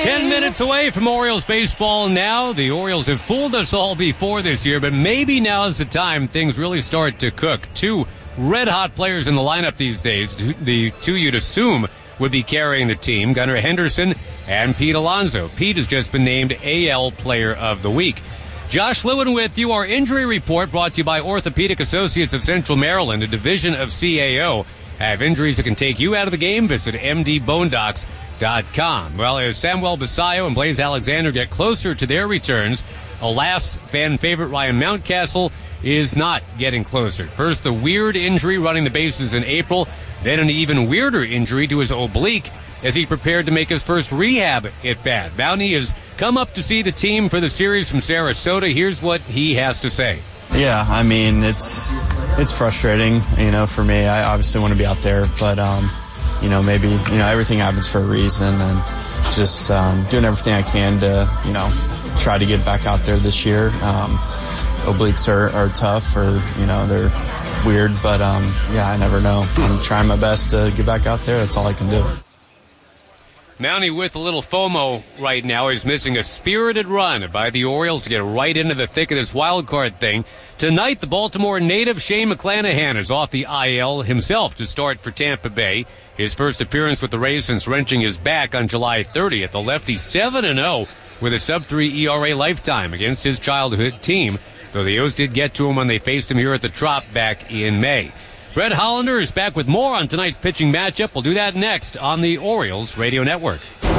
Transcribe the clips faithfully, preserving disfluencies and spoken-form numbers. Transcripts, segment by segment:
Ten minutes away from Orioles baseball now. The Orioles have fooled us all before this year, but maybe now is the time things really start to cook. Two red-hot players in the lineup these days, the two you'd assume would be carrying the team, Gunnar Henderson and Pete Alonso. Pete has just been named A L Player of the Week. Josh Lewin with you. Our injury report brought to you by Orthopedic Associates of Central Maryland, a division of C A O. Have injuries that can take you out of the game? Visit M D Bone Docs dot com. Well, as Samuel Basayo and Blaise Alexander get closer to their returns, alas, fan favorite Ryan Mountcastle is not getting closer. First, the weird injury running the bases in April, then an even weirder injury to his oblique as he prepared to make his first rehab at bat. Mountie has come up to see the team for the series from Sarasota. Here's what he has to say. Yeah, I mean, it's it's frustrating, you know, for me. I obviously want to be out there, but, um, you know, maybe, you know, everything happens for a reason, and just um, doing everything I can to, you know, try to get back out there this year. Um, obliques are, are tough, or, you know, they're weird, but, um, yeah, I never know. I'm trying my best to get back out there. That's all I can do. Mountie with a little FOMO right now. He's missing a spirited run by the Orioles to get right into the thick of this wild card thing. Tonight, the Baltimore native Shane McClanahan is off the I L himself to start for Tampa Bay. His first appearance with the Rays since wrenching his back on July thirtieth. The lefty seven and oh with a sub three E R A lifetime against his childhood team, though the O's did get to him when they faced him here at the Trop back in May. Brett Hollander is back with more on tonight's pitching matchup. We'll do that next on the Orioles Radio Network.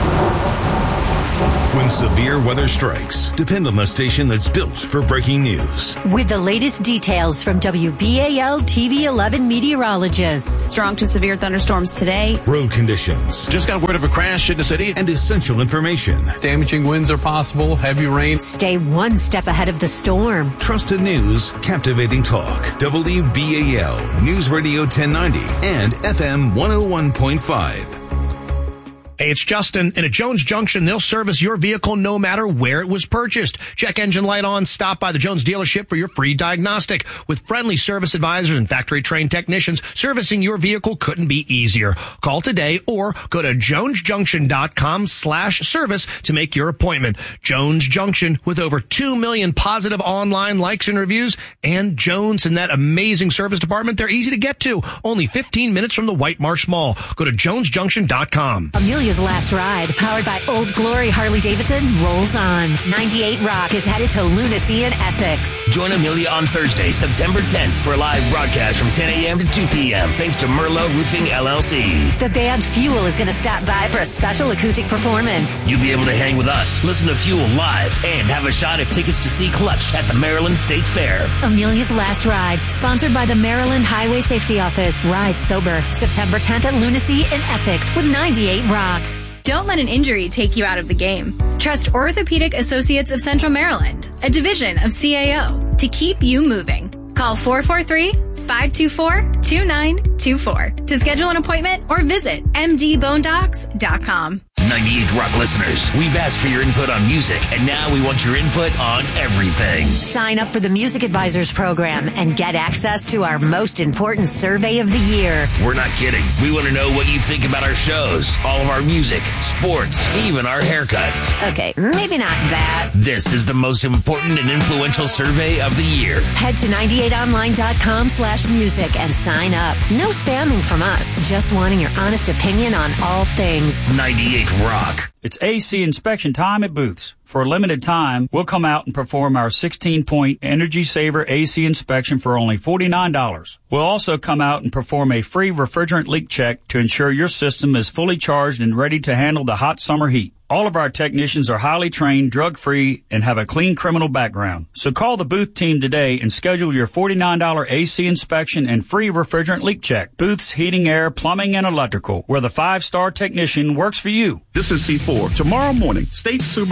When severe weather strikes, depend on the station that's built for breaking news. With the latest details from W B A L T V eleven meteorologists. Strong to severe thunderstorms today. Road conditions. Just got word of a crash in the city. And essential information. Damaging winds are possible. Heavy rain. Stay one step ahead of the storm. Trusted news, captivating talk. W B A L News Radio ten ninety and F M one oh one point five. Hey, it's Justin. And at Jones Junction, they'll service your vehicle no matter where it was purchased. Check engine light on. Stop by the Jones dealership for your free diagnostic. With friendly service advisors and factory-trained technicians, servicing your vehicle couldn't be easier. Call today or go to jones junction dot com slash service to make your appointment. Jones Junction, with over two million positive online likes and reviews, and Jones and that amazing service department, they're easy to get to. Only fifteen minutes from the White Marsh Mall. Go to jones junction dot com. Amelia's Last Ride, powered by Old Glory Harley-Davidson, rolls on. ninety-eight Rock is headed to Lunacy in Essex. Join Amelia on Thursday, September tenth for a live broadcast from ten a.m. to two p.m. thanks to Merlot Roofing, L L C. The band Fuel is going to stop by for a special acoustic performance. You'll be able to hang with us, listen to Fuel live, and have a shot at tickets to see Clutch at the Maryland State Fair. Amelia's Last Ride, sponsored by the Maryland Highway Safety Office. Ride sober. September tenth at Lunacy in Essex with ninety-eight Rock. Don't let an injury take you out of the game. Trust Orthopedic Associates of Central Maryland, a division of C A O, to keep you moving. Call four four three, five two four, two nine two four to schedule an appointment or visit M D Bone Docs dot com. ninety-eight Rock listeners, we've asked for your input on music, and now we want your input on everything. Sign up for the Music Advisors program and get access to our most important survey of the year. We're not kidding. We want to know what you think about our shows, all of our music, sports, even our haircuts. Okay, maybe not that. This is the most important and influential survey of the year. Head to ninety-eight online dot com slash music and sign up. No spamming from us, just wanting your honest opinion on all things. ninety-eight Rock. It's A C inspection time at Booth's. For a limited time, we'll come out and perform our sixteen-point Energy Saver A C inspection for only forty-nine dollars. We'll also come out and perform a free refrigerant leak check to ensure your system is fully charged and ready to handle the hot summer heat. All of our technicians are highly trained, drug-free, and have a clean criminal background. So call the Booth team today and schedule your forty-nine dollars A C inspection and free refrigerant leak check. Booth's Heating, Air, Plumbing, and Electrical, where the five-star technician works for you. This is C four. Tomorrow morning, State Superintendent of Schools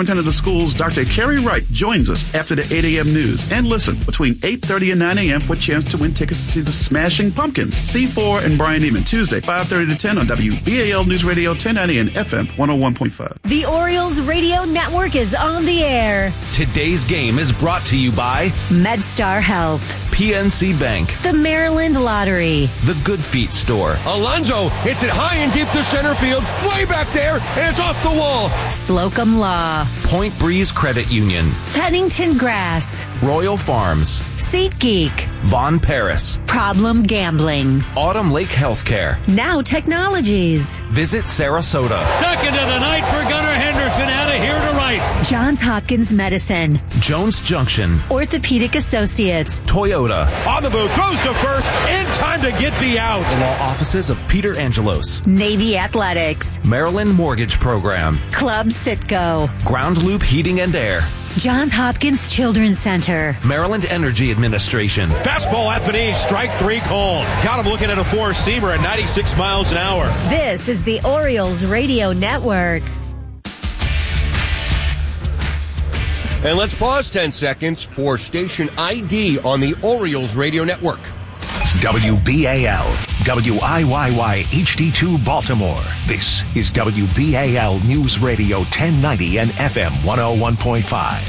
School's Doctor Kerry Wright joins us after the eight a.m. news. And listen, between eight thirty and nine a.m. for a chance to win tickets to see the Smashing Pumpkins, C four and Brian Eman, Tuesday, five thirty to ten on W B A L News Radio ten ninety and F M one oh one point five. The Orioles Radio Network is on the air. Today's game is brought to you by MedStar Health, P N C Bank, the Maryland Lottery, the Good Feet Store. Alonso hits it high and deep to center field, way back there, and it's off the wall. Slocum Law, Point Breeze Credit Union, Pennington Grass, Royal Farms, SeatGeek, Von Paris, Problem Gambling, Autumn Lake Healthcare, Now Technologies. Visit Sarasota. Second of the night for Gunnar Henderson, out of here to right. Johns Hopkins Medicine, Jones Junction, Orthopedic Associates, Toyota. On the move, throws to first, in time to get the out. The law offices of Peter Angelos, Navy Athletics, Maryland Mortgage Program, Club Citgo, Ground Loop Heating and Air, Johns Hopkins Children's Center, Maryland Energy Administration. Fastball at Benitez, strike three called. Got him looking at a four-seamer at ninety-six miles an hour. This is the Orioles Radio Network. And let's pause ten seconds for station I D on the Orioles Radio Network. W B A L, W I Y Y H D two Baltimore. This is W B A L News Radio ten ninety and F M one oh one point five.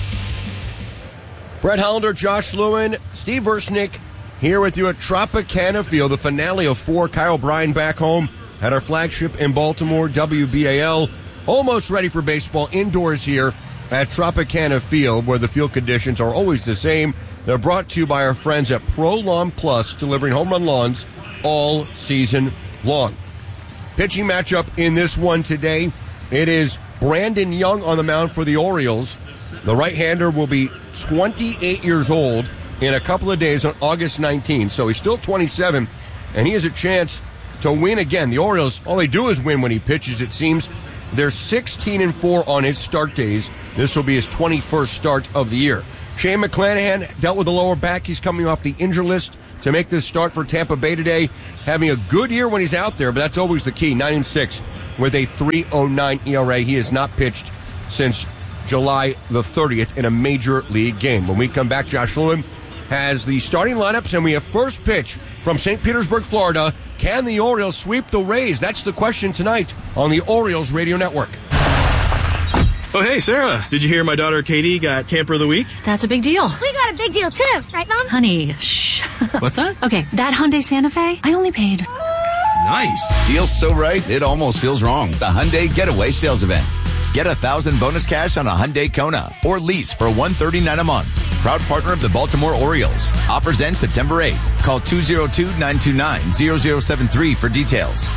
Brett Hollander, Josh Lewin, Steve Versnick here with you at Tropicana Field, the finale of four. Kyle Bryan back home at our flagship in Baltimore, W B A L. Almost ready for baseball indoors here at Tropicana Field, where the field conditions are always the same. They're brought to you by our friends at Pro Lawn Plus, delivering home run lawns all season long. Pitching matchup in this one today, it is Brandon Young on the mound for the Orioles. The right-hander will be twenty-eight years old in a couple of days on August nineteenth, so he's still twenty-seven, and he has a chance to win again. The Orioles, all they do is win when he pitches, it seems. They're sixteen and four on his start days. This will be his twenty-first start of the year. Shane McClanahan dealt with the lower back. He's coming off the injury list to make this start for Tampa Bay today. Having a good year when he's out there, but that's always the key. nine and six with a three oh nine E R A. He has not pitched since July the thirtieth in a major league game. When we come back, Josh Lewin has the starting lineups, and we have first pitch from Saint Petersburg, Florida. Can the Orioles sweep the Rays? That's the question tonight on the Orioles Radio Network. Oh, hey, Sarah. Did you hear my daughter Katie got Camper of the Week? That's a big deal. We got a big deal, too. Right, Mom? Honey, shh. What's that? Okay, that Hyundai Santa Fe, I only paid. Nice. Deal's so right, it almost feels wrong. The Hyundai Getaway Sales Event. Get a thousand bonus cash on a Hyundai Kona or lease for one hundred thirty-nine dollars a month. Proud partner of the Baltimore Orioles. Offers end September eighth. Call two oh two, nine two nine, zero zero seven three for details.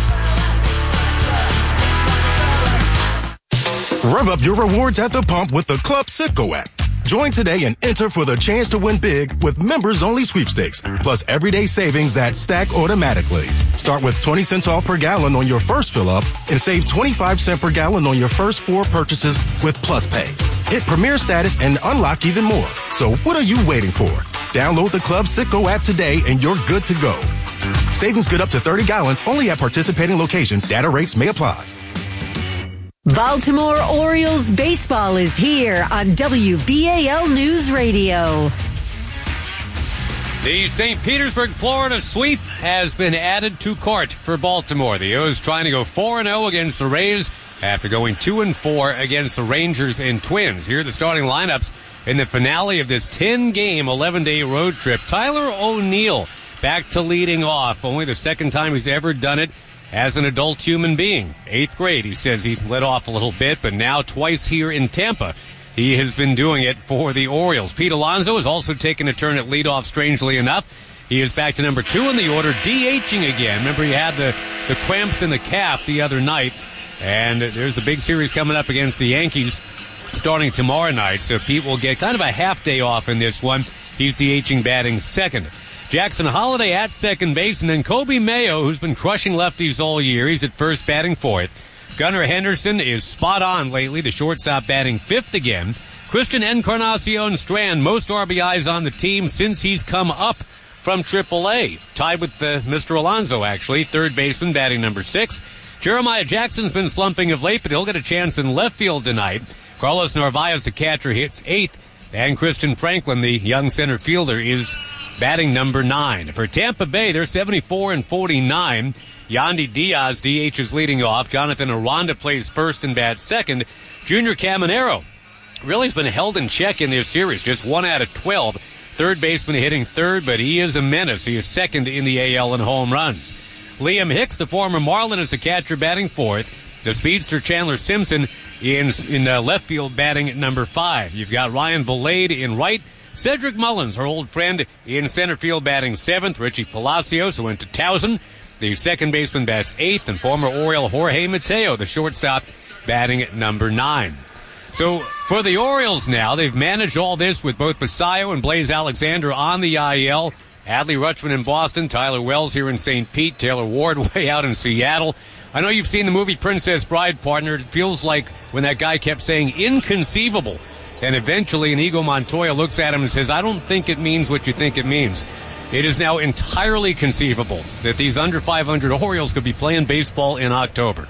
Rev up your rewards at the pump with the Club Citgo app. Join today and enter for the chance to win big with members-only sweepstakes, plus everyday savings that stack automatically. Start with twenty cents off per gallon on your first fill-up and save twenty-five cents per gallon on your first four purchases with Plus Pay. Hit Premier status and unlock even more. So what are you waiting for? Download the Club Citgo app today and you're good to go. Savings good up to thirty gallons only at participating locations. Data rates may apply. Baltimore Orioles baseball is here on W B A L News Radio. The Saint Petersburg, Florida sweep has been added to cart for Baltimore. The O's trying to go four and oh against the Rays after going two and four against the Rangers and Twins. Here are the starting lineups in the finale of this ten-game, eleven-day road trip. Tyler O'Neill back to leading off. Only the second time he's ever done it as an adult human being. Eighth grade, he says he led off a little bit, but now twice here in Tampa, he has been doing it for the Orioles. Pete Alonso has also taken a turn at leadoff, strangely enough. He is back to number two in the order, DHing again. Remember, he had the, the cramps in the calf the other night, and there's the big series coming up against the Yankees starting tomorrow night, so Pete will get kind of a half day off in this one. He's DHing, batting second. Jackson Holliday at second base, and then Kobe Mayo, who's been crushing lefties all year. He's at first, batting fourth. Gunnar Henderson is spot on lately, the shortstop batting fifth again. Christian Encarnacion Strand, most R B Is on the team since he's come up from triple A. Tied with uh, Mister Alonso, actually, third baseman, batting number six. Jeremiah Jackson's been slumping of late, but he'll get a chance in left field tonight. Carlos Narvaez, the catcher, hits eighth. And Christian Franklin, the young center fielder, is batting number nine. For Tampa Bay, they're seventy-four and forty-nine. Yandy Diaz, D H, is leading off. Jonathan Aranda plays first and bats second. Junior Caminero really has been held in check in this series, just one out of twelve. Third baseman hitting third, but he is a menace. He is second in the A L in home runs. Liam Hicks, the former Marlin, is the catcher, batting fourth. The speedster Chandler Simpson in in uh, left field, batting at number five. You've got Ryan Valade in right. Cedric Mullins, our old friend, in center field, batting seventh. Richie Palacios, who went to Towson, the second baseman, bats eighth. And former Oriole Jorge Mateo, the shortstop, batting at number nine. So for the Orioles now, they've managed all this with both Basayo and Blaze Alexander on the I L. Adley Rutschman in Boston, Tyler Wells here in Saint Pete, Taylor Ward way out in Seattle. I know you've seen the movie Princess Bride, partner. It feels like when that guy kept saying inconceivable. And eventually Inigo Montoya looks at him and says, I don't think it means what you think it means. It is now entirely conceivable that these under five hundred Orioles could be playing baseball in October.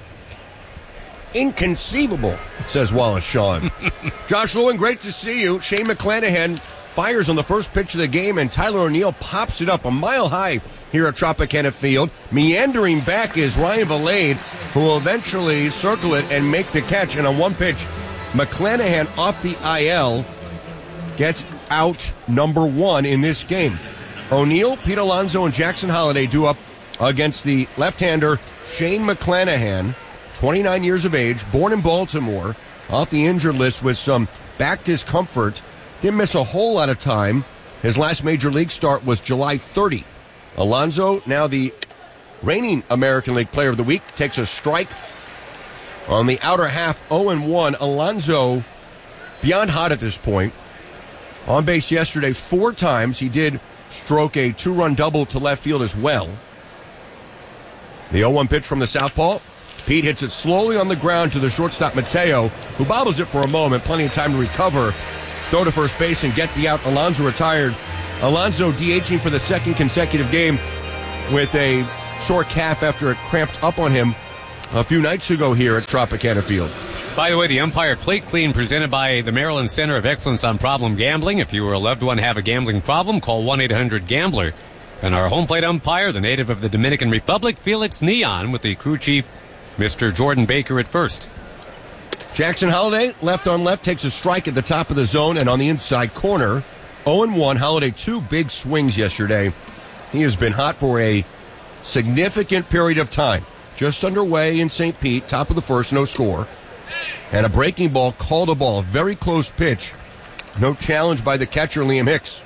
Inconceivable, says Wallace Shawn. Josh Lewin, great to see you. Shane McClanahan fires on the first pitch of the game, and Tyler O'Neill pops it up a mile high here at Tropicana Field. Meandering back is Ryan Valade, who will eventually circle it and make the catch. And on one pitch, McClanahan off the I L gets out number one in this game. O'Neill, Pete Alonso, and Jackson Holliday do up against the left-hander Shane McClanahan, twenty-nine years of age, born in Baltimore, off the injured list with some back discomfort. Didn't miss a whole lot of time. His last major league start was July thirtieth. Alonso, now the reigning American League Player of the Week, takes a strike on the outer half, oh and one. Alonso, beyond hot at this point. On base yesterday four times. He did stroke a two-run double to left field as well. The oh one pitch from the southpaw. Pete hits it slowly on the ground to the shortstop Mateo, who bobbles it for a moment. Plenty of time to recover, throw to first base, and get the out. Alonso retired. Alonso DHing for the second consecutive game with a sore calf after it cramped up on him a few nights ago here at Tropicana Field. By the way, the umpire plate clean presented by the Maryland Center of Excellence on Problem Gambling. If you or a loved one have a gambling problem, call one eight hundred gambler. And our home plate umpire, the native of the Dominican Republic, Felix Neon, with the crew chief, Mister Jordan Baker, at first. Jackson Holliday, left on left, takes a strike at the top of the zone and on the inside corner. oh and one. Holliday, two big swings yesterday. He has been hot for a significant period of time. Just underway in Saint Pete, top of the first, no score. And a breaking ball, called a ball, a very close pitch. No challenge by the catcher, Liam Hicks.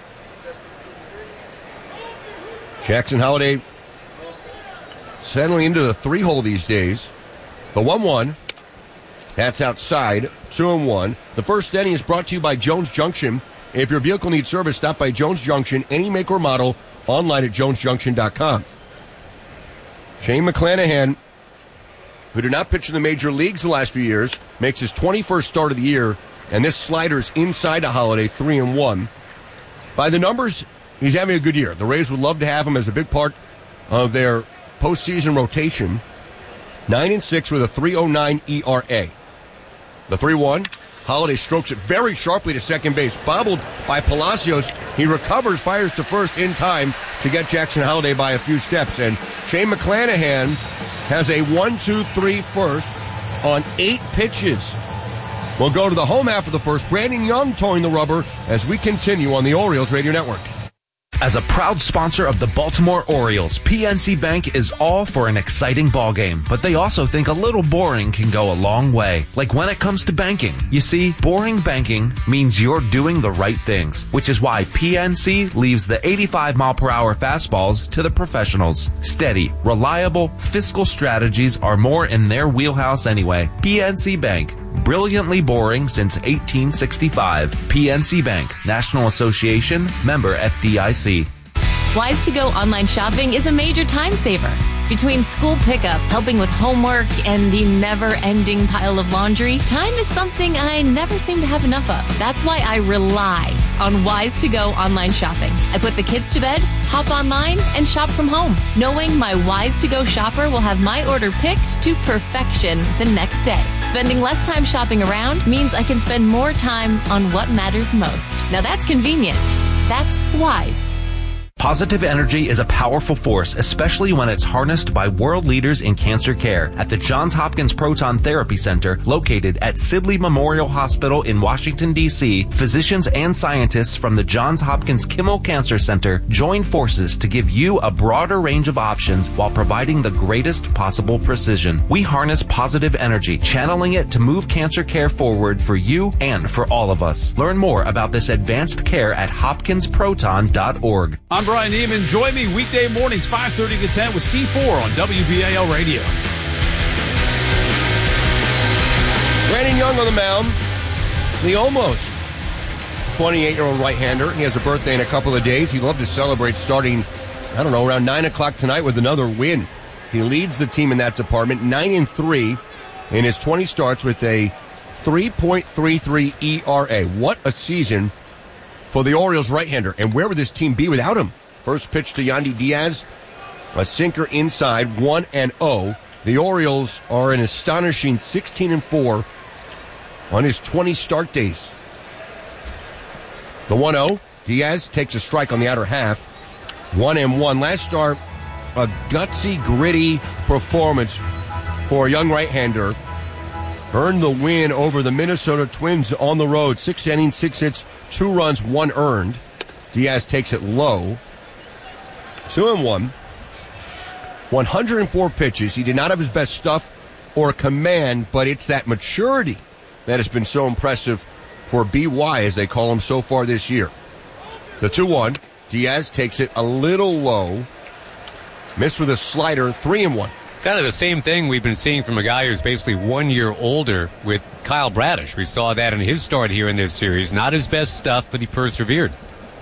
Jackson Holliday settling into the three-hole these days. The one one. That's outside. two and one. The first inning is brought to you by Jones Junction. If your vehicle needs service, stop by Jones Junction, any make or model, online at jones junction dot com. Shane McClanahan, who did not pitch in the major leagues the last few years, makes his twenty-first start of the year, and this slider's inside a Holiday, three and one. By the numbers, he's having a good year. The Rays would love to have him as a big part of their postseason rotation. nine and six with a three oh nine E R A. The three one. Holiday strokes it very sharply to second base. Bobbled by Palacios. He recovers, fires to first in time to get Jackson Holliday by a few steps. And Shane McClanahan has a one two three first on eight pitches. We'll go to the home half of the first. Brandon Young towing the rubber as we continue on the Orioles Radio Network. As a proud sponsor of the Baltimore Orioles, P N C Bank is all for an exciting ballgame, but they also think a little boring can go a long way. Like when it comes to banking. You see, boring banking means you're doing the right things, which is why P N C leaves the eighty-five mile per hour fastballs to the professionals. Steady, reliable, fiscal strategies are more in their wheelhouse anyway. P N C Bank. Brilliantly boring since eighteen sixty-five. P N C Bank, National Association, member F D I C. Wise to Go online shopping is a major time saver. Between school pickup, helping with homework, and the never-ending pile of laundry, time is something I never seem to have enough of. That's why I rely on Wise to Go online shopping. I put the kids to bed, hop online, and shop from home, knowing my Wise to Go shopper will have my order picked to perfection the next day. Spending less time shopping around means I can spend more time on what matters most. Now that's convenient. That's Wise. Positive energy is a powerful force, especially when it's harnessed by world leaders in cancer care. At the Johns Hopkins Proton Therapy Center, located at Sibley Memorial Hospital in Washington, D C, physicians and scientists from the Johns Hopkins Kimmel Cancer Center join forces to give you a broader range of options while providing the greatest possible precision. We harness positive energy, channeling it to move cancer care forward for you and for all of us. Learn more about this advanced care at hopkins proton dot org. I'm Brian Neiman. Join me weekday mornings, five thirty to ten with C four on W B A L Radio. Brandon Young on the mound. The almost twenty-eight-year-old right-hander. He has a birthday in a couple of days. He'd love to celebrate starting, I don't know, around nine o'clock tonight with another win. He leads the team in that department, nine and three in his twenty starts with a three point three three E R A. What a season for the Orioles right-hander. And where would this team be without him? First pitch to Yandy Diaz, a sinker inside, one and oh. The Orioles are an astonishing sixteen and four on his twenty start days. The one oh, Diaz takes a strike on the outer half, one and one. Last start, a gutsy, gritty performance for a young right-hander. Earned the win over the Minnesota Twins on the road. Six innings, six hits, two runs, one earned. Diaz takes it low. Two and one. one hundred four pitches. He did not have his best stuff or command, but it's that maturity that has been so impressive for B Y, as they call him so far this year. The two one. Diaz takes it a little low. Missed with a slider, three and one. Kind of the same thing we've been seeing from a guy who's basically one year older with Kyle Bradish. We saw that in his start here in this series. Not his best stuff, but he persevered.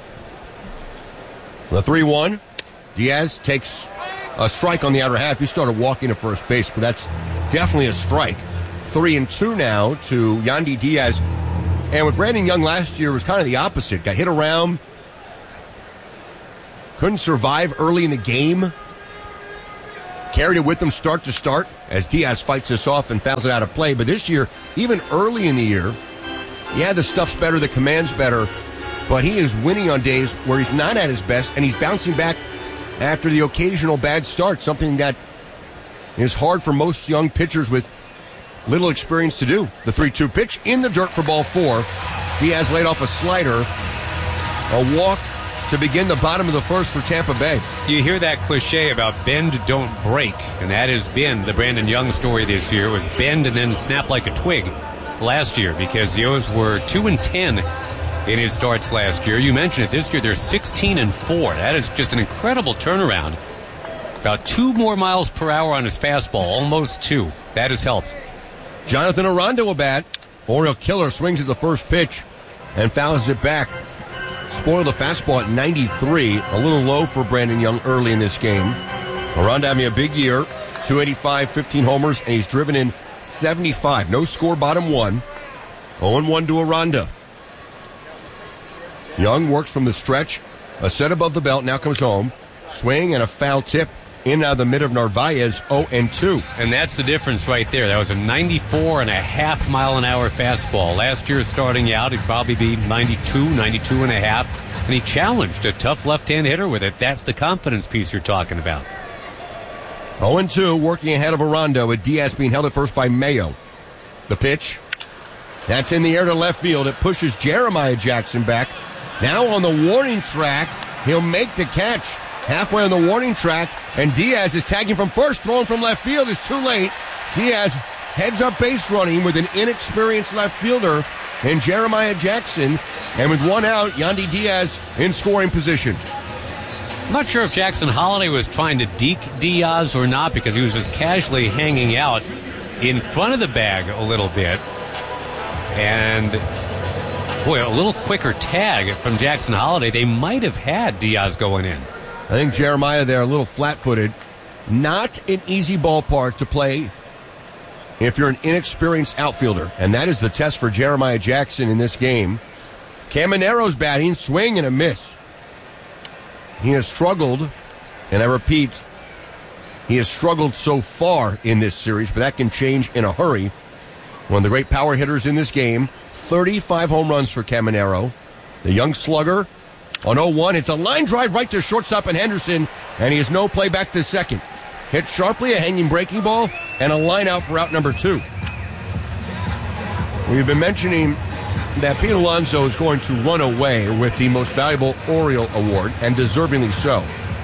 The three one. Diaz takes a strike on the outer half. He started walking to first base, but that's definitely a strike. Three and two now to Yandy Diaz. And with Brandon Young last year, it was kind of the opposite. Got hit around. Couldn't survive early in the game. Carried it with him start to start as Diaz fights this off and fouls it out of play. But this year, even early in the year, yeah, the stuff's better, the command's better, but he is winning on days where he's not at his best, and he's bouncing back after the occasional bad start, something that is hard for most young pitchers with little experience to do. The three two pitch in the dirt for ball four. Diaz laid off a slider. A walk to begin the bottom of the first for Tampa Bay. You hear that cliche about bend, don't break, and that has been the Brandon Young story this year. It was bend and then snap like a twig last year, because the O's were two and ten in his starts last year. You mentioned it, this year they're sixteen and four. That is just an incredible turnaround. About two more miles per hour on his fastball, almost two. That has helped. Jonathan Aranda will bat. Oriole killer swings at the first pitch and fouls it back. Spoiled the fastball at ninety-three, a little low for Brandon Young early in this game. Aranda having a big year, two eighty-five, fifteen homers, and he's driven in seventy-five. No score, bottom one. oh and one to Aranda. Young works from the stretch, a set above the belt, now comes home. Swing and a foul tip in and out of the mid of Narvaez, oh and two. And that's the difference right there. That was a ninety-four and a half mile an hour fastball. Last year starting out, it'd probably be ninety-two, ninety-two and a half. And he challenged a tough left-hand hitter with it. That's the confidence piece you're talking about. oh and two, working ahead of Aranda with Diaz being held at first by Mayo. The pitch. That's in the air to left field. It pushes Jeremiah Jackson back. Now on the warning track, he'll make the catch. Halfway on the warning track, and Diaz is tagging from first, throwing from left field is too late. Diaz heads up base running with an inexperienced left fielder in Jeremiah Jackson, and with one out, Yandy Diaz in scoring position. I'm not sure if Jackson Holiday was trying to deke Diaz or not, because he was just casually hanging out in front of the bag a little bit. And boy, a little quicker tag from Jackson Holiday. They might have had Diaz going in. think Jeremiah there a little flat-footed. Not an easy ballpark to play if you're an inexperienced outfielder, and that is the test for Jeremiah Jackson in this game. Caminero's batting, swing and a miss. He has struggled, and I repeat, he has struggled so far in this series, but that can change in a hurry. One of the great power hitters in this game, thirty-five home runs for Caminero. The young slugger on oh one, it's a line drive right to shortstop and Henderson, and he has no play back to second. Hit sharply, a hanging breaking ball, and a line out for out number two. We've been mentioning that Pete Alonso is going to run away with the Most Valuable Oriole Award, and deservingly so.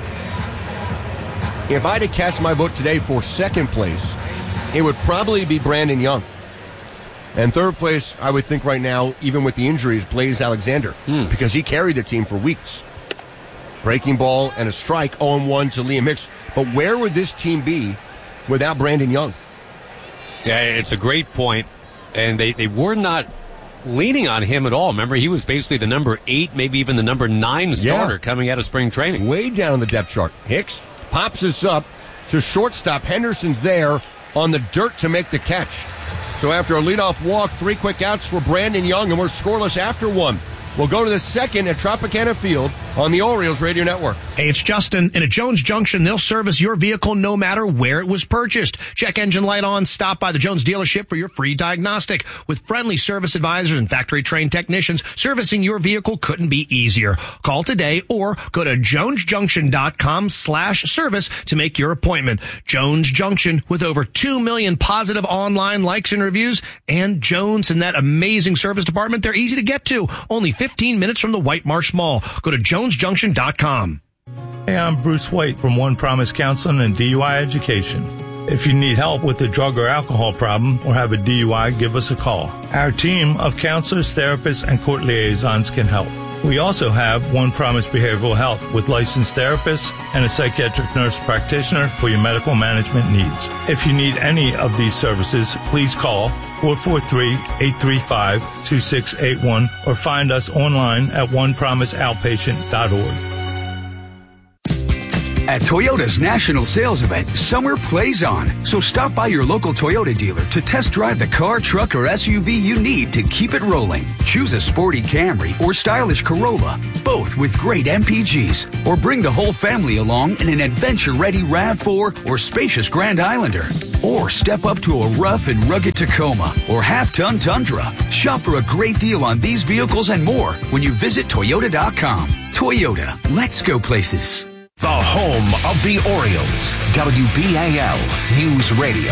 If I had to cast my vote today for second place, it would probably be Brandon Young. And third place, I would think right now, even with the injuries, Blaze Alexander, mm. because he carried the team for weeks. Breaking ball and a strike, oh one to Liam Hicks. But where would this team be without Brandon Young? Yeah, it's a great point. And they, they were not leaning on him at all. Remember, he was basically the number eight, maybe even the number nine starter yeah. coming out of spring training. Way down on the depth chart. Hicks pops this up to shortstop. Henderson's there on the dirt to make the catch. So after a leadoff walk, three quick outs for Brandon Young, and we're scoreless after one. We'll go to the second at Tropicana Field on the Orioles Radio Network. Hey, it's Justin. And at Jones Junction, they'll service your vehicle no matter where it was purchased. Check engine light on. Stop by the Jones dealership for your free diagnostic. With friendly service advisors and factory-trained technicians, servicing your vehicle couldn't be easier. Call today or go to jonesjunction.com slash service to make your appointment. Jones Junction, with over two million positive online likes and reviews. And Jones and that amazing service department, they're easy to get to. Only fifteen minutes from the White Marsh Mall. Go to jones junction dot com. Hey, I'm Bruce White from One Promise Counseling and D U I Education. If you need help with a drug or alcohol problem or have a D U I, give us a call. Our team of counselors, therapists, and court liaisons can help. We also have One Promise Behavioral Health with licensed therapists and a psychiatric nurse practitioner for your medical management needs. If you need any of these services, please call four four three, eight three five, two six eight one or find us online at one promise outpatient dot org. At Toyota's national sales event, summer plays on. So stop by your local Toyota dealer to test drive the car, truck, or S U V you need to keep it rolling. Choose a sporty Camry or stylish Corolla, both with great M P Gs. Or bring the whole family along in an adventure-ready RAV four or spacious Grand Islander. Or step up to a rough and rugged Tacoma or half-ton Tundra. Shop for a great deal on these vehicles and more when you visit Toyota dot com. Toyota, let's go places. The home of the Orioles, W B A L News Radio.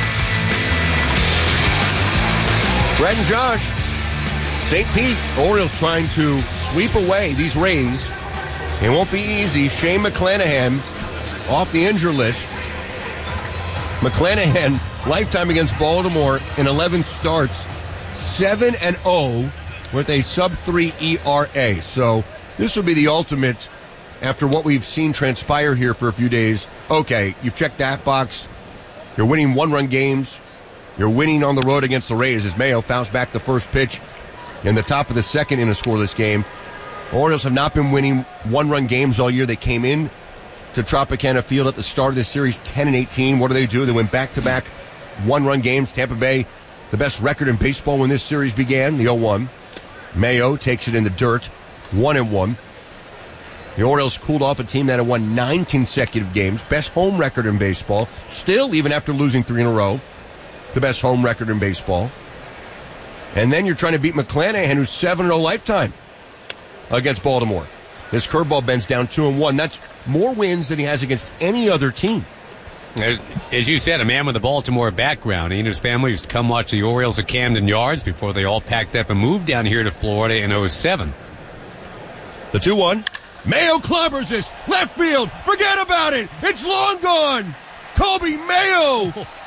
Brett and Josh, Saint Pete, Orioles trying to sweep away these Rays. It won't be easy. Shane McClanahan off the injury list. McClanahan, lifetime against Baltimore in eleven starts, seven and oh with a sub three E R A. So this will be the ultimate. After what we've seen transpire here for a few days, okay, you've checked that box. You're winning one-run games. You're winning on the road against the Rays as Mayo fouls back the first pitch in the top of the second in a scoreless game. Orioles have not been winning one-run games all year. They came in to Tropicana Field at the start of this series, ten and eighteen. What do they do? They went back-to-back one-run games. Tampa Bay, the best record in baseball when this series began, the oh one. Mayo takes it in the dirt, one and one. The Orioles cooled off a team that had won nine consecutive games. Best home record in baseball. Still, even after losing three in a row, the best home record in baseball. And then you're trying to beat McClanahan, who's seven and oh lifetime against Baltimore. This curveball bends down two and one. That's more wins than he has against any other team. As you said, a man with a Baltimore background. He and his family used to come watch the Orioles at Camden Yards before they all packed up and moved down here to Florida in oh seven. The two one. Mayo clobbers this. Left field. Forget about it. It's long gone. Colby Mayo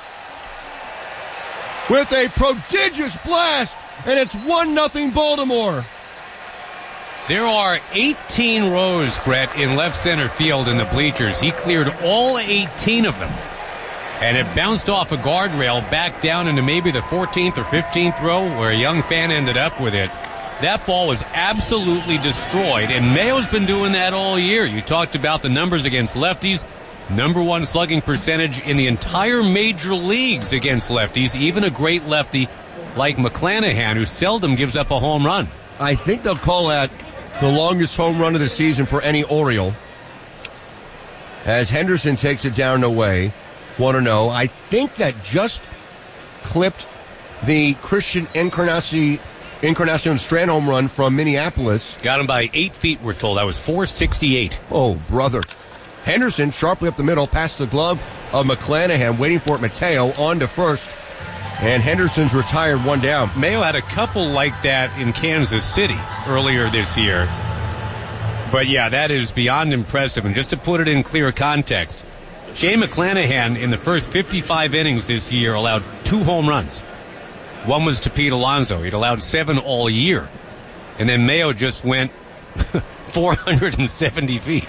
with a prodigious blast, and it's one nothing Baltimore. There are eighteen rows, Brett, in left center field in the bleachers. He cleared all eighteen of them. And it bounced off a guardrail back down into maybe the fourteenth or fifteenth row where a young fan ended up with it. that ball was absolutely destroyed, and Mayo's been doing that all year. You talked about the numbers against lefties. Number one slugging percentage in the entire major leagues against lefties, even a great lefty like McClanahan, who seldom gives up a home run. I think they'll call that the longest home run of the season for any Oriole. As Henderson takes it down and away, one to oh. I think that just clipped the Christian Encarnacion, Encarnacion Strand home run from Minneapolis. Got him by eight feet, we're told. That was four sixty-eight. Oh, brother. Henderson sharply up the middle, past the glove of McClanahan, waiting for it. Mateo on to first. And Henderson's retired, one down. Mayo had a couple like that in Kansas City earlier this year. But yeah, that is beyond impressive. And just to put it in clear context, Jay McClanahan in the first fifty-five innings this year allowed two home runs. One was to Pete Alonso. He'd allowed seven all year. And then Mayo just went four hundred seventy feet.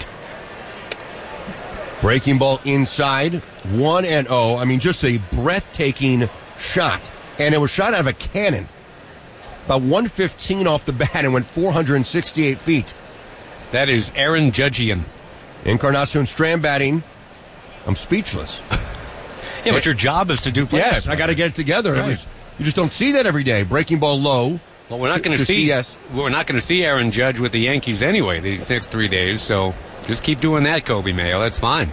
Breaking ball inside, one and oh. I mean, just a breathtaking shot. And it was shot out of a cannon. About one fifteen off the bat and went four hundred sixty-eight feet. That is Aaron Judgian. Encarnacion Strand batting. I'm speechless. Yeah, but your job is to do play. Yes, I got to get it together. Right. It was, you just don't see that every day. Breaking ball low. Well, we're not going to see. Yes, we're not going to see Aaron Judge with the Yankees anyway these next three days. So just keep doing that, Kobe Mayo. That's fine.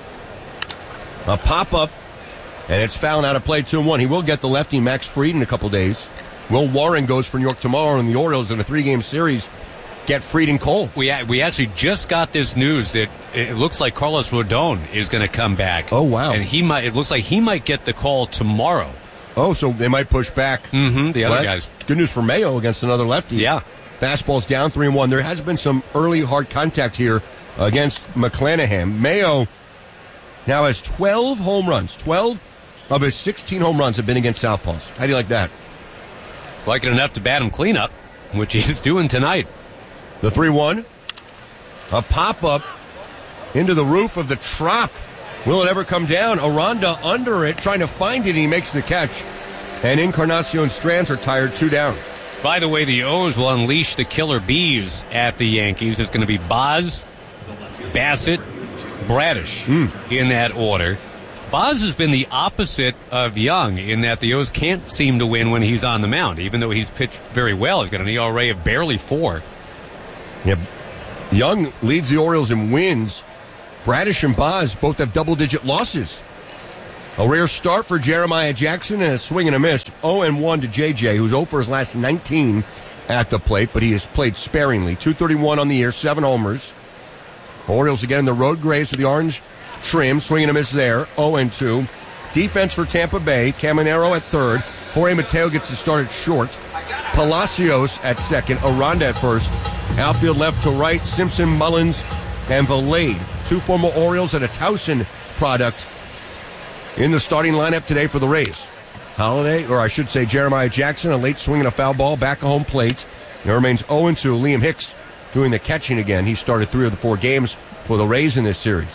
A pop up, and it's fouled out of play. Two and one. He will get the lefty Max Fried in a couple days. Will Warren goes for New York tomorrow, and the Orioles in a three-game series get Fried and Cole. We we actually just got this news that it looks like Carlos Rodon is going to come back. Oh wow! And he might. It looks like he might get the call tomorrow. Oh, so they might push back. Mm-hmm, the other well, guys. Good news for Mayo against another lefty. Yeah. Fastball's down three and one. There has been some early hard contact here against McClanahan. Mayo now has twelve home runs. twelve of his sixteen home runs have been against Southpaws. How do you like that? Like it enough to bat him cleanup, which he's doing tonight. The three one. A pop-up into the roof of the Trop. Will it ever come down? Aranda under it, trying to find it, and he makes the catch. And Encarnacion Strands are tired, two down. By the way, the O's will unleash the killer bees at the Yankees. It's going to be Boz, Bassett, Bradish mm. in that order. Boz has been the opposite of Young in that the O's can't seem to win when he's on the mound, even though he's pitched very well. He's got an E R A of barely four. Yep. Young leads the Orioles in wins. Bradish and Boz both have double-digit losses. A rare start for Jeremiah Jackson and a swing and a miss. oh and one to J J, who's oh for his last nineteen at the plate, but he has played sparingly. two thirty-one on the year, seven homers. Orioles again in the road grays with the orange trim. Swing and a miss there. oh and two. Defense for Tampa Bay. Caminero at third. Jorge Mateo gets it started short. Palacios at second. Aranda at first. Outfield left to right. Simpson, Mullins, and Valade. Two former Orioles and a Towson product in the starting lineup today for the Rays. Holiday, or I should say Jeremiah Jackson, a late swing and a foul ball back at home plate. It remains oh and two. Liam Hicks doing the catching again. He started three of the four games for the Rays in this series.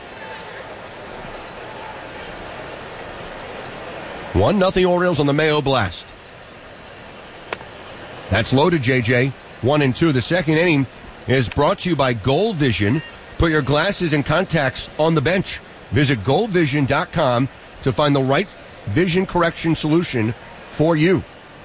One nothing Orioles on the Mayo Blast. That's loaded, J J. One and two. The second inning is brought to you by Gold Vision. Put your glasses and contacts on the bench. Visit gold vision dot com to find the right vision correction solution for you.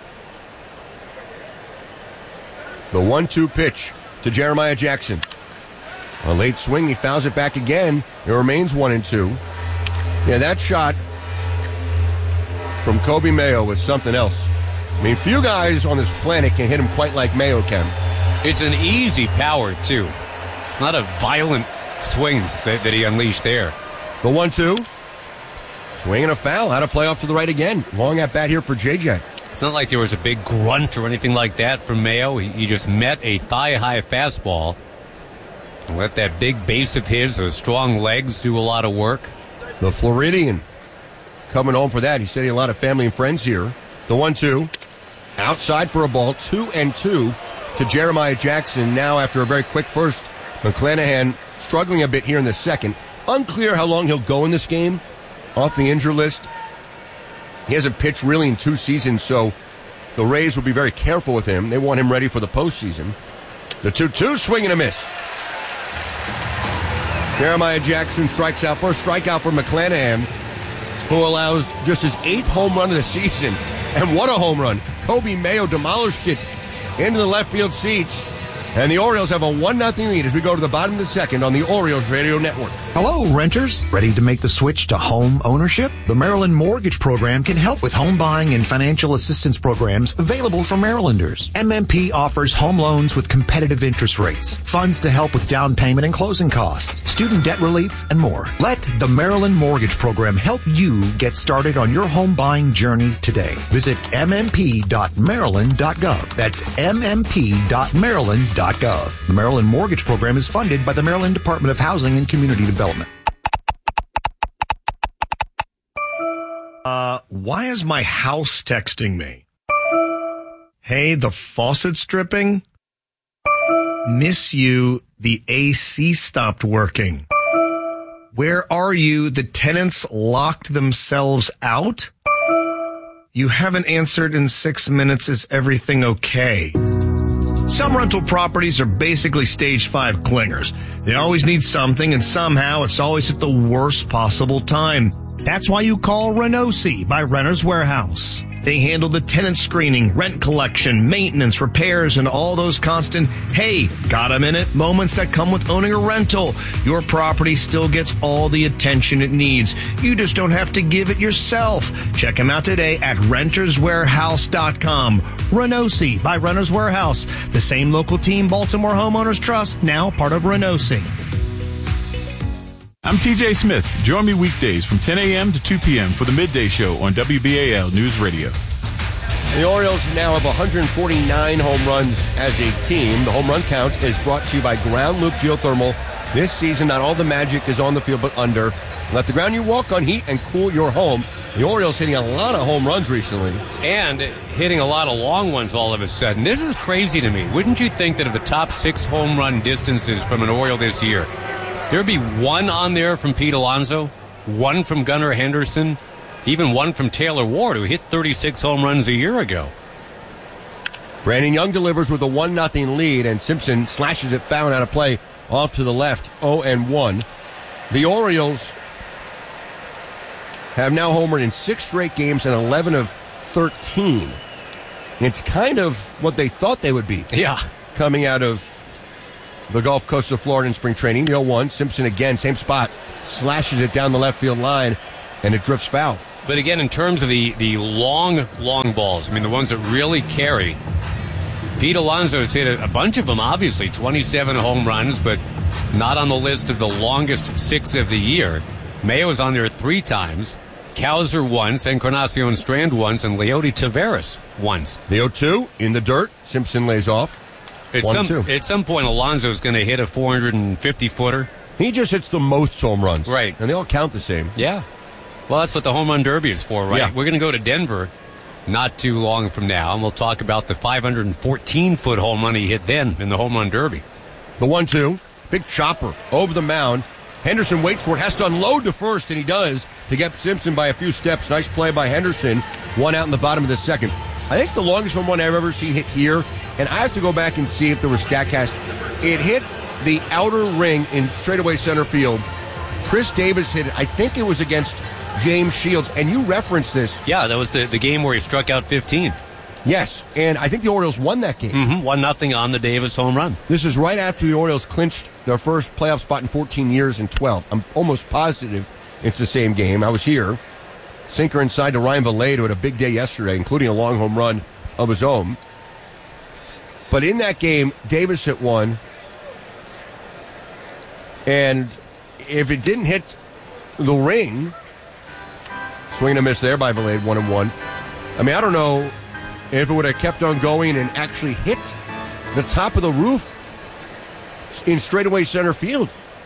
The one two pitch to Jeremiah Jackson. A late swing, he fouls it back again. It remains one and two. Yeah, that shot from Kobe Mayo was something else. I mean, few guys on this planet can hit him quite like Mayo can. It's an easy power, too. It's not a violent swing that, that he unleashed there. The one two. Swing and a foul. How to play off to the right again. Long at bat here for J J. It's not like there was a big grunt or anything like that from Mayo. He, he just met a thigh-high fastball and let that big base of his, those strong legs, do a lot of work. The Floridian coming home for that. He said he had a lot of family and friends here. The one two. Outside for a ball. Two and two to Jeremiah Jackson. Now after a very quick first, McClanahan struggling a bit here in the second. Unclear how long he'll go in this game. Off the injury list. He hasn't pitched really in two seasons, so the Rays will be very careful with him. They want him ready for the postseason. The two two, swing and a miss. Jeremiah Jackson strikes out. First strikeout for McClanahan, who allows just his eighth home run of the season. And what a home run. Kobe Mayo demolished it into the left field seats. And the Orioles have a one nothing lead as we go to the bottom of the second on the Orioles Radio Network. Hello, renters. Ready to make the switch to home ownership? The Maryland Mortgage Program can help with home buying and financial assistance programs available for Marylanders. M M P offers home loans with competitive interest rates, funds to help with down payment and closing costs, student debt relief, and more. Let the Maryland Mortgage Program help you get started on your home buying journey today. Visit m m p dot maryland dot gov. That's m m p dot maryland dot gov. The Maryland Mortgage Program is funded by the Maryland Department of Housing and Community Development. Uh, why is my house texting me? Hey, the faucet's dripping? Miss you, the A C stopped working. Where are you? The tenants locked themselves out? You haven't answered in six minutes. Is everything okay? Some rental properties are basically stage five clingers. They always need something, and somehow it's always at the worst possible time. That's why you call Renosi by Renter's Warehouse. They handle the tenant screening, rent collection, maintenance, repairs, and all those constant, hey, got a minute moments that come with owning a rental. Your property still gets all the attention it needs. You just don't have to give it yourself. Check them out today at renters warehouse dot com. Renosi by Renter's Warehouse. The same local team Baltimore Homeowners Trust, now part of Renosi. I'm T J Smith. Join me weekdays from ten a.m. to two p.m. for the Midday Show on W B A L News Radio. The Orioles now have one hundred forty-nine home runs as a team. The home run count is brought to you by Ground Loop Geothermal. This season, not all the magic is on the field, but under. Let the ground you walk on heat and cool your home. The Orioles hitting a lot of home runs recently. And hitting a lot of long ones all of a sudden. This is crazy to me. Wouldn't you think that of the top six home run distances from an Oriole this year, there'd be one on there from Pete Alonso, one from Gunnar Henderson, even one from Taylor Ward, who hit thirty-six home runs a year ago. Brandon Young delivers with a one nothing lead, and Simpson slashes it foul out of play off to the left, oh and one. The Orioles have now homered in six straight games and eleven of thirteen. It's kind of what they thought they would be. Yeah. Coming out of the Gulf Coast of Florida in spring training. The oh one, Simpson again, same spot, slashes it down the left field line, and it drifts foul. But again, in terms of the, the long, long balls, I mean, the ones that really carry, Pete Alonso has hit a, a bunch of them, obviously, twenty-seven home runs, but not on the list of the longest six of the year. Mayo is on there three times, Cowser once, Encarnacion Strand once, and Leody Taveras once. The oh two in the dirt, Simpson lays off. At One, some, two. at some point, Alonso's going to hit a four hundred fifty footer. He just hits the most home runs. Right. And they all count the same. Yeah. Well, that's what the home run derby is for, right? Yeah. We're going to go to Denver not too long from now, and we'll talk about the five hundred fourteen foot home run he hit then in the home run derby. The one two, big chopper over the mound. Henderson waits for it, has to unload to first, and he does to get Simpson by a few steps. Nice play by Henderson. One out in the bottom of the second. I think it's the longest home run I've ever seen hit here, and I have to go back and see if there was StatCast. It hit the outer ring in straightaway center field. Chris Davis hit it. I think it was against James Shields, and you referenced this. Yeah, that was the, the game where he struck out fifteen. Yes, and I think the Orioles won that game. Mm-hmm. One nothing on the Davis home run. This is right after the Orioles clinched their first playoff spot in fourteen years and twelve. I'm almost positive it's the same game. I was here. Sinker inside to Ryan Valade, who had a big day yesterday, including a long home run of his own. But in that game, Davis hit one. And if it didn't hit the ring, swing and a miss there by Valade, one and one. I mean, I don't know if it would have kept on going and actually hit the top of the roof in straightaway center field.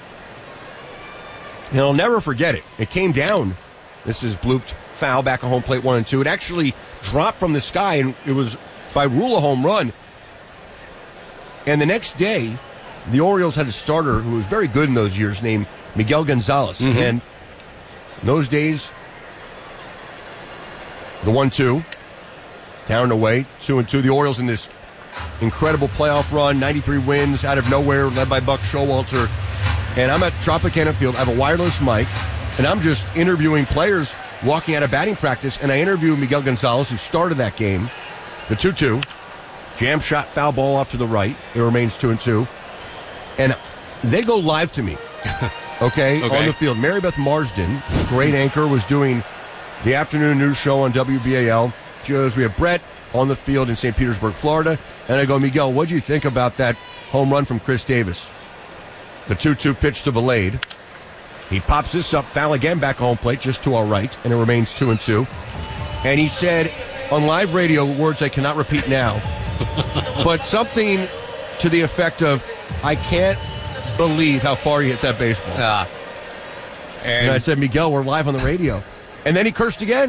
And I'll never forget it. It came down. This is blooped foul back at home plate one and two. It actually dropped from the sky, and it was by rule a home run. And the next day, the Orioles had a starter who was very good in those years named Miguel Gonzalez. Mm-hmm. And in those days, the one two, down and away, two and two. The Orioles in this incredible playoff run, ninety-three wins out of nowhere, led by Buck Showalter. And I'm at Tropicana Field. I have a wireless mic, and I'm just interviewing players walking out of batting practice. And I interview Miguel Gonzalez, who started that game, the two two. Jam shot, foul ball off to the right. It remains two and two. And they go live to me, okay, okay. on the field. Mary Beth Marsden, great anchor, was doing the afternoon news show on W B A L. She goes, we have Brett on the field in Saint Petersburg, Florida. And I go, Miguel, what do you think about that home run from Chris Davis? The two two pitch to Valade. He pops this up, foul again, back home plate, just to our right, and it remains two and two. And he said, on live radio, words I cannot repeat now, but something to the effect of, I can't believe how far he hit that baseball. Ah. And, and I said, Miguel, we're live on the radio. And then he cursed again.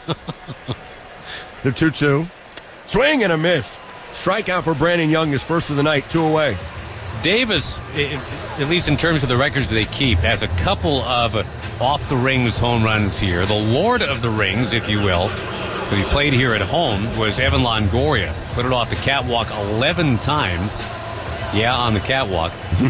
The two two. Swing and a miss. Strikeout for Brandon Young, his first of the night, two away. Davis, at least in terms of the records they keep, has a couple of off-the-rings home runs here. The Lord of the Rings, if you will, because he played here at home, was Evan Longoria. Put it off the catwalk eleven times. Yeah, on the catwalk.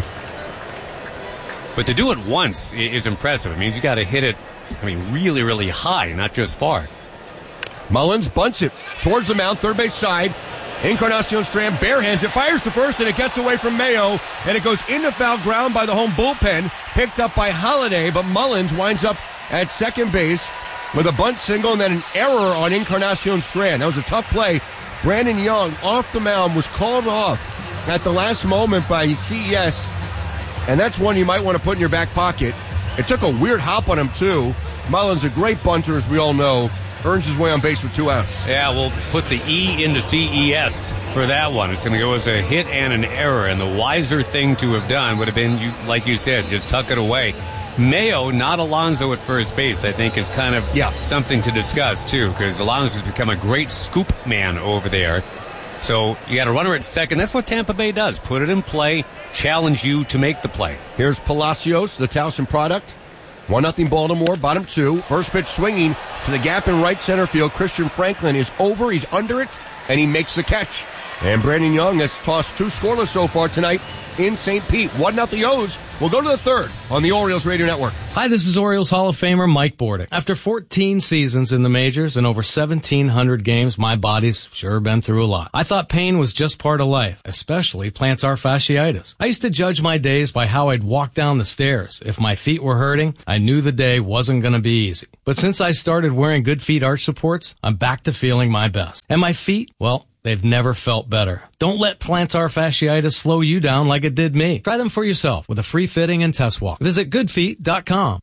But to do it once is impressive. It means you got to hit it, I mean, really, really high, not just far. Mullins bunts it towards the mound, third base side. Encarnacion Strand barehands it, fires to first, and it gets away from Mayo, and it goes into foul ground by the home bullpen, picked up by Holiday, but Mullins winds up at second base with a bunt single and then an error on Encarnacion Strand. That was a tough play. Brandon Young, off the mound, was called off at the last moment by C E S, and that's one you might want to put in your back pocket. It took a weird hop on him, too. Mullins, a great bunter, as we all know, earns his way on base with two outs. Yeah, we'll put the E into C E S for that one. It's going to go as a hit and an error, and the wiser thing to have done would have been, you, like you said, just tuck it away. Mayo, not Alonso at first base, I think is kind of yeah. something to discuss, too, because Alonso's become a great scoop man over there. So you got a runner at second. That's what Tampa Bay does. Put it in play, challenge you to make the play. Here's Palacios, the Towson product. one nothing Baltimore, bottom two. First pitch swinging to the gap in right center field. Christian Franklin is over. He's under it, and he makes the catch. And Brandon Young has tossed two scoreless so far tonight in Saint Pete. one nothing O's. We'll go to the third on the Orioles Radio Network. Hi, this is Orioles Hall of Famer Mike Bordick. After fourteen seasons in the majors and over seventeen hundred games, my body's sure been through a lot. I thought pain was just part of life, especially plantar fasciitis. I used to judge my days by how I'd walk down the stairs. If my feet were hurting, I knew the day wasn't going to be easy. But since I started wearing Good Feet arch supports, I'm back to feeling my best. And my feet, well, they've never felt better. Don't let plantar fasciitis slow you down like it did me. Try them for yourself with a free fitting and test walk. Visit good feet dot com.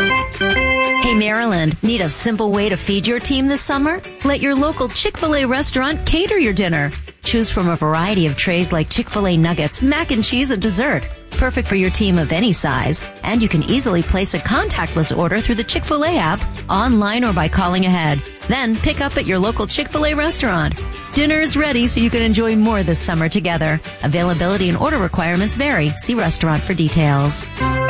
Hey, Maryland, need a simple way to feed your team this summer? Let your local Chick-fil-A restaurant cater your dinner. Choose from a variety of trays like Chick-fil-A nuggets, mac and cheese, and dessert. Perfect for your team of any size. And you can easily place a contactless order through the Chick-fil-A app, online or by calling ahead. Then pick up at your local Chick-fil-A restaurant. Dinner is ready so you can enjoy more this summer together. Availability and order requirements vary. See restaurant for details.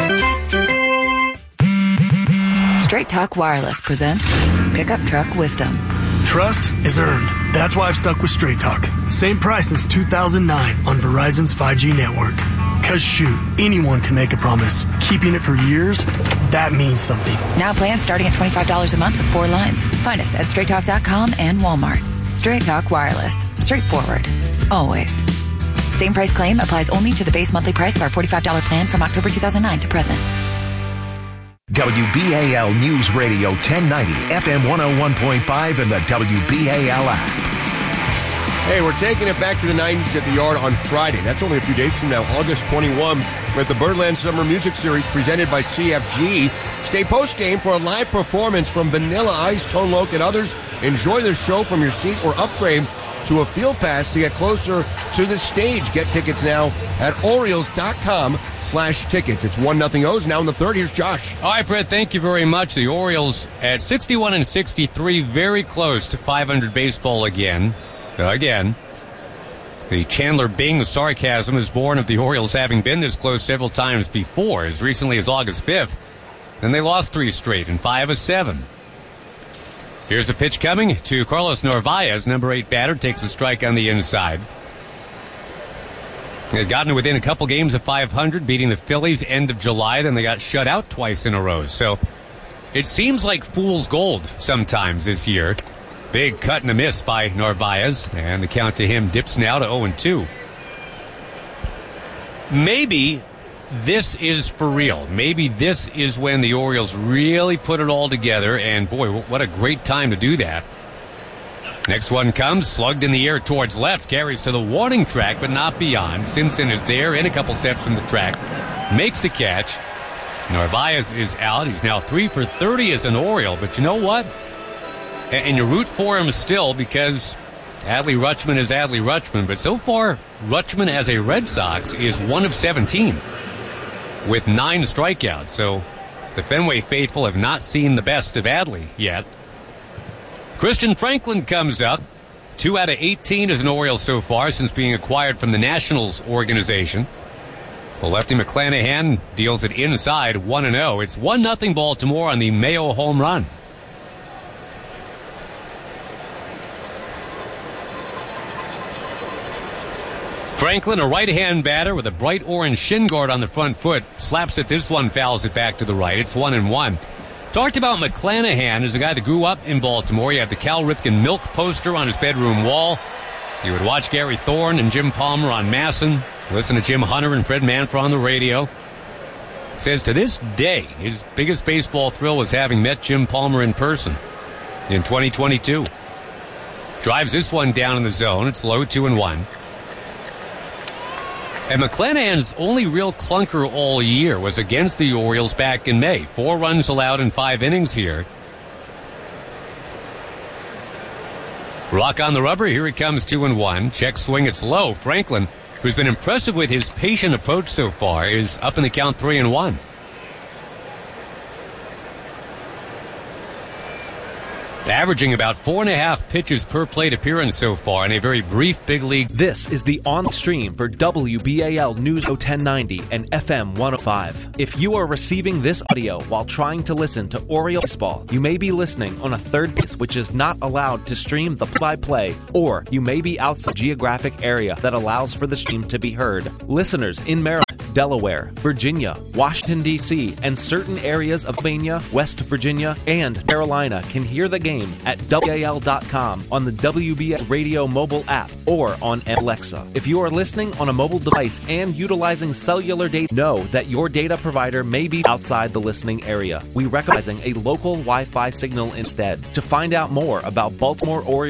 Straight Talk Wireless presents Pickup Truck Wisdom. Trust is earned. That's why I've stuck with Straight Talk. Same price since two thousand nine on Verizon's five G network. Cause shoot, anyone can make a promise. Keeping it for years, that means something. Now plans starting at twenty-five dollars a month with four lines. Find us at straight talk dot com and Walmart. Straight Talk Wireless. Straightforward. Always. Same price claim applies only to the base monthly price of our forty-five dollars plan from October two thousand nine to present. W B A L News Radio ten ninety, F M one oh one point five, and the W B A L app. Hey, we're taking it back to the nineties at the Yard on Friday. That's only a few days from now, August twenty-first, with the Birdland Summer Music Series presented by C F G. Stay post-game for a live performance from Vanilla Ice, Tone Loc, and others. Enjoy the show from your seat or upgrade to a field pass to get closer to the stage. Get tickets now at Orioles dot com slash tickets. It's one nothing O's now in the third. Here's Josh. All right, Fred, thank you very much. The Orioles at sixty-one and sixty-three, very close to five hundred baseball again. Again. The Chandler Bing sarcasm is born of the Orioles having been this close several times before, as recently as August fifth. Then they lost three straight and five of seven. Here's a pitch coming to Carlos Narvaez. Number eight batter takes a strike on the inside. They had gotten within a couple games of five hundred, beating the Phillies end of July. Then they got shut out twice in a row. So it seems like fool's gold sometimes this year. Big cut and a miss by Narvaez. And the count to him dips now to oh and two. Maybe this is for real. Maybe this is when the Orioles really put it all together. And boy, what a great time to do that. Next one comes, slugged in the air towards left, carries to the warning track, but not beyond. Simpson is there, in a couple steps from the track, makes the catch. Narvaez is out. He's now three for thirty as an Oriole, but you know what? And you root for him still because Adley Rutschman is Adley Rutschman, but so far, Rutschman as a Red Sox is one of seventeen with nine strikeouts. So the Fenway faithful have not seen the best of Adley yet. Christian Franklin comes up. Two out of eighteen as an Oriole so far since being acquired from the Nationals organization. The lefty McClanahan deals it inside one and oh. It's one nothing Baltimore on the Mayo home run. Franklin, a right-hand batter with a bright orange shin guard on the front foot, slaps it. This one fouls it back to the right. It's one and one. Talked about McClanahan as a guy that grew up in Baltimore. You have the Cal Ripken milk poster on his bedroom wall. You would watch Gary Thorne and Jim Palmer on Masson. Listen to Jim Hunter and Fred Manfra on the radio. Says to this day, his biggest baseball thrill was having met Jim Palmer in person in twenty twenty-two. Drives this one down in the zone. It's low, two and one. And McClanahan's only real clunker all year was against the Orioles back in May. Four runs allowed in five innings here. Rock on the rubber. Here he comes, two and one. Check swing. It's low. Franklin, who's been impressive with his patient approach so far, is up in the count, three and one. Averaging about four and a half pitches per plate appearance so far in a very brief big league. This is the on stream for W B A L News ten ninety and F M one oh five. If you are receiving this audio while trying to listen to Oriole baseball, you may be listening on a third base which is not allowed to stream the play-by-play, or you may be outside the geographic area that allows for the stream to be heard. Listeners in Maryland, Delaware, Virginia, Washington, D C, and certain areas of Pennsylvania, West Virginia, and Carolina can hear the game at W A L dot com on the W B S Radio mobile app or on Alexa. If you are listening on a mobile device and utilizing cellular data, know that your data provider may be outside the listening area. We recommend a local Wi-Fi signal instead. To find out more about Baltimore Orioles